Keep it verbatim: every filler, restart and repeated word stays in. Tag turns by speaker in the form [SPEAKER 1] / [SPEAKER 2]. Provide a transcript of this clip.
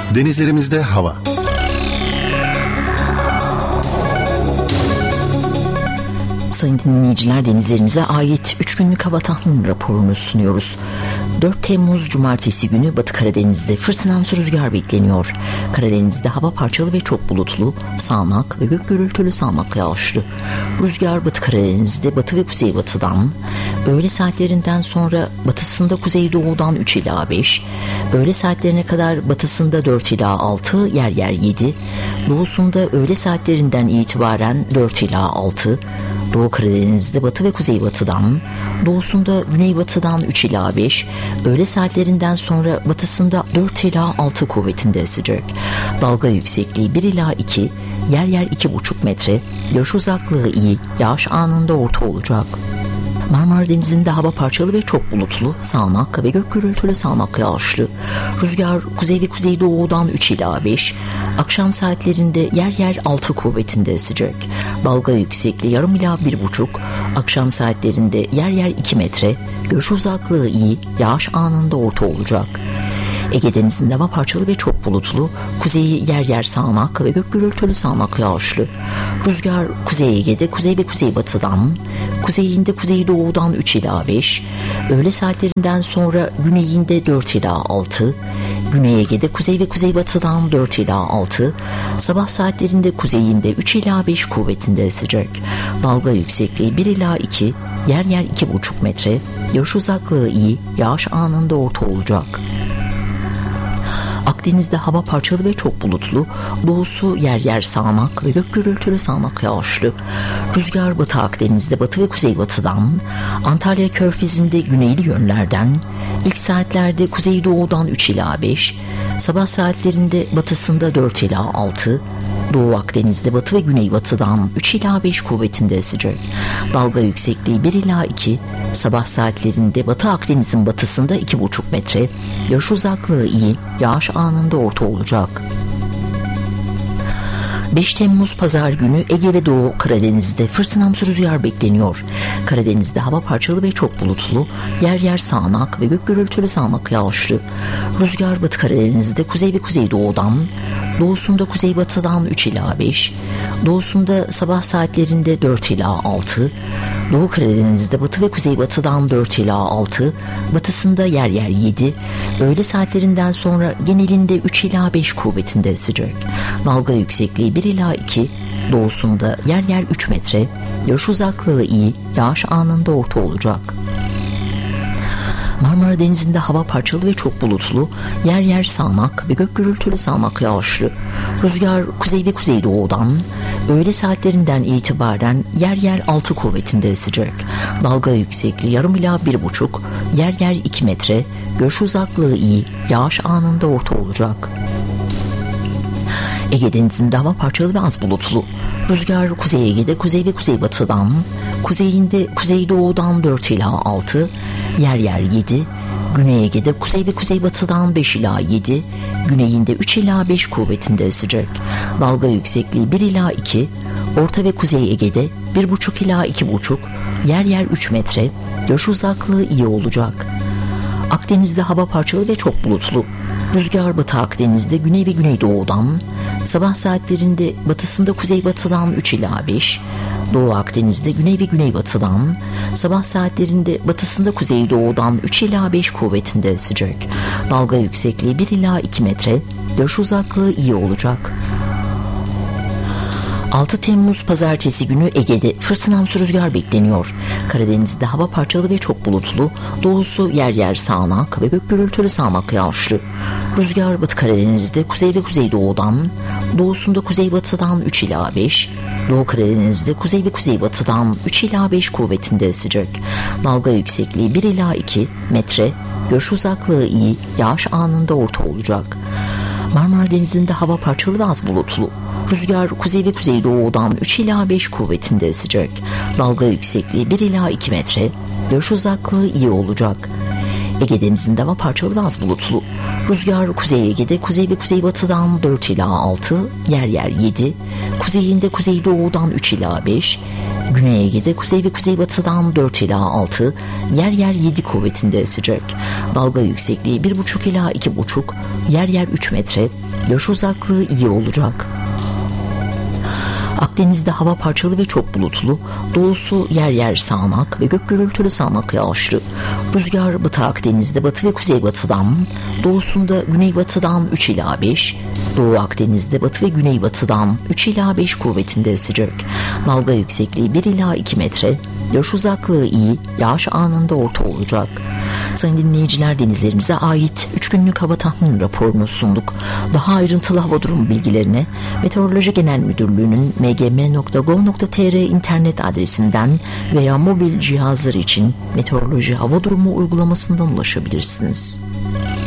[SPEAKER 1] Denizlerimizde hava.
[SPEAKER 2] Sayın dinleyiciler, denizlerimize ait üç günlük hava tahmin raporunu sunuyoruz. dört Temmuz Cumartesi günü Batı Karadeniz'de fırtınamsı rüzgar bekleniyor. Karadeniz'de hava parçalı ve çok bulutlu, sağanak ve gök gürültülü sağanak yağışlı. Rüzgar Batı Karadeniz'de batı ve kuzeybatıdan, öğle saatlerinden sonra batısında kuzeydoğudan üç ila beş, öğle saatlerine kadar batısında dört ila altı, yer yer yedi, doğusunda öğle saatlerinden itibaren dört ila altı, Doğu Karadeniz'de batı ve kuzeybatıdan, doğusunda güneybatıdan üç ila beş, öğle saatlerinden sonra batısında dört ila altı kuvvetinde esecek. Dalga yüksekliği bir ila iki, yer yer iki buçuk metre, görüş uzaklığı iyi, yağış anında orta olacak. Marmara Denizi'nde hava parçalı ve çok bulutlu, sağanak ve gök gürültülü sağanak yağışlı. Rüzgar kuzey ve kuzeydoğudan üç ila beş, akşam saatlerinde yer yer altı kuvvetinde esecek. Dalga yüksekliği yarım ila bir buçuk, akşam saatlerinde yer yer iki metre, görüş uzaklığı iyi, yağış anında orta olacak. Ege Denizi'nde hava parçalı ve çok bulutlu, kuzeyi yer yer sağanak ve gök gürültülü sağanak yağışlı. Rüzgar Kuzey Ege'de kuzey ve kuzeybatıdan, kuzeyinde kuzeydoğudan üç ila beş, öğle saatlerinden sonra güneyinde dört ila altı, Güney Ege'de kuzey ve kuzeybatıdan dört ila altı, sabah saatlerinde kuzeyinde üç ila beş kuvvetinde esecek. Dalga yüksekliği bir ila iki, yer yer iki buçuk metre, görüş uzaklığı iyi, yağış anında orta olacak. Akdeniz'de hava parçalı ve çok bulutlu, doğusu yer yer sağanak ve gök gürültülü sağanak yağışlı. Rüzgar Batı Akdeniz'de batı ve kuzeybatıdan, Antalya Körfezi'nde güneyli yönlerden, ilk saatlerde kuzeydoğudan üç ila beş, sabah saatlerinde batısında dört ila altı, Doğu Akdeniz'de batı ve güneybatıdan üç ila beş kuvvetinde esecek. Dalga yüksekliği bir ila iki, sabah saatlerinde Batı Akdeniz'in batısında iki buçuk metre, görüş uzaklığı iyi, yağış anında orta olacak. beş Temmuz Pazar günü Ege ve Doğu Karadeniz'de fırtınamsı rüzgar bekleniyor. Karadeniz'de hava parçalı ve çok bulutlu, yer yer sağanak ve gök gürültülü sağanak yağışlı. Rüzgar Batı Karadeniz'de kuzey ve kuzeydoğudan, doğusunda kuzeybatıdan üç ila beş, doğusunda sabah saatlerinde dört ila altı, Doğu Karadeniz'de batı ve kuzeybatıdan dört ila altı, batısında yer yer yedi, öğle saatlerinden sonra genelinde üç ila beş kuvvetinde esecek. Dalga yüksekliği bir ila iki, doğusunda yer yer üç metre, görüş uzaklığı iyi, yağış anında orta olacak. Marmara Denizi'nde hava parçalı ve çok bulutlu, yer yer sağanak ve gök gürültülü sağanak yağışlı. Rüzgar kuzey ve kuzeydoğudan, öğle saatlerinden itibaren yer yer altı kuvvetinde esecek. Dalga yüksekliği yarım ila bir buçuk, yer yer iki metre, görüş uzaklığı iyi, yağış anında orta olacak. Ege Denizi'nde hava parçalı ve az bulutlu. Rüzgar Kuzey Ege'de kuzey ve kuzeybatıdan, kuzeyinde kuzeydoğudan dört ila altı, yer yer yedi, Güney Ege'de kuzey ve kuzeybatıdan beş ila yedi, güneyinde üç ila beş kuvvetinde esecek. Dalga yüksekliği bir ila iki, Orta ve Kuzey Ege'de bir buçuk ila iki buçuk, yer yer üç metre, görüş uzaklığı iyi olacak. Akdeniz'de hava parçalı ve çok bulutlu. Rüzgar Batı Akdeniz'de güney ve güneydoğudan, sabah saatlerinde batısında kuzeybatıdan üç ila beş, Doğu Akdeniz'de güney ve güneybatıdan, sabah saatlerinde batısında kuzeydoğudan üç ila beş kuvvetinde esecek. Dalga yüksekliği bir ila iki metre, görüş uzaklığı iyi olacak. altı Temmuz Pazartesi günü Ege'de fırtınamsı rüzgar bekleniyor. Karadeniz'de hava parçalı ve çok bulutlu, doğusu yer yer sağanak ve gök gürültülü sağanak yağışlı. Rüzgar Batı Karadeniz'de kuzey ve kuzeydoğudan, doğusunda kuzeybatıdan üç ila beş, Doğu Karadeniz'de kuzey ve kuzeybatıdan üç ila beş kuvvetinde esecek. Dalga yüksekliği bir ila iki metre, görüş uzaklığı iyi, yağış anında orta olacak. Marmara Denizi'nde hava parçalı ve az bulutlu. Rüzgar kuzey ve kuzeydoğudan üç ila beş kuvvetinde esecek. Dalga yüksekliği bir ila iki metre, görüş uzaklığı iyi olacak. Ege Denizi'nde hava parçalı ve az bulutlu. Rüzgar Kuzey Ege'de kuzey ve kuzeybatıdan dört ila altı, yer yer yedi, kuzeyinde kuzeydoğudan üç ila beş, Güney Ege'de kuzey ve kuzeybatıdan dört ila altı, yer yer yedi kuvvetinde esecek. Dalga yüksekliği bir buçuk ila iki buçuk, yer yer üç metre, görüş uzaklığı iyi olacak. Akdeniz'de hava parçalı ve çok bulutlu, doğusu yer yer sağanak ve gök gürültülü sağanak yağışlı. Rüzgar Batı Akdeniz'de batı ve kuzeybatıdan, doğusunda güneybatıdan üç ila beş, Doğu Akdeniz'de batı ve güneybatıdan üç ila beş kuvvetinde esecek. Dalga yüksekliği bir ila iki metre, görüş uzaklığı iyi, yağış anında orta olacak. Sayın dinleyiciler, denizlerimize ait üç günlük hava tahmin raporunu sunduk. Daha ayrıntılı hava durumu bilgilerine Meteoroloji Genel Müdürlüğü'nün m g m nokta gov nokta t r internet adresinden veya mobil cihazlar için meteoroloji hava durumu uygulamasından ulaşabilirsiniz.